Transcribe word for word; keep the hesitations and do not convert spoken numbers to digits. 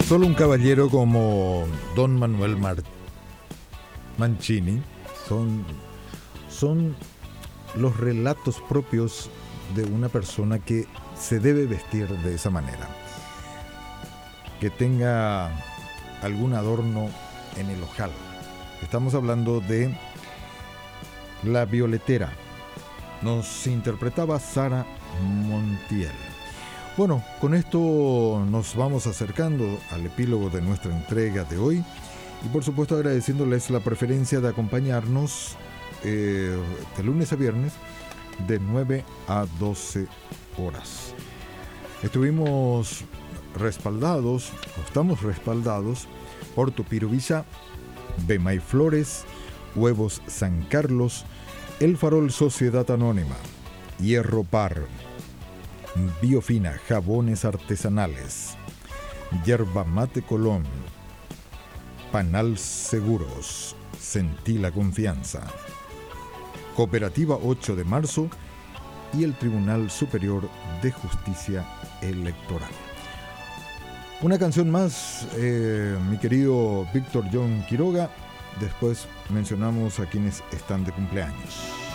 Solo un caballero como Don Manuel Mar- Mancini son, son los relatos propios de una persona que se debe vestir de esa manera, que tenga algún adorno en el ojal. Estamos hablando de La Violetera. Nos interpretaba Sara Montiel. Bueno, con esto nos vamos acercando al epílogo de nuestra entrega de hoy y por supuesto agradeciéndoles la preferencia de acompañarnos eh, de lunes a viernes de nueve a doce horas. Estuvimos respaldados, o estamos respaldados por Tupirubilla, Bemay Flores, Huevos San Carlos, El Farol Sociedad Anónima, Hierro Par, Biofina Jabones Artesanales, Yerba Mate Colón, Panal Seguros, Sentí la Confianza, Cooperativa ocho de marzo y el Tribunal Superior de Justicia Electoral. Una canción más, eh, mi querido Víctor John Quiroga. Después mencionamos a quienes están de cumpleaños.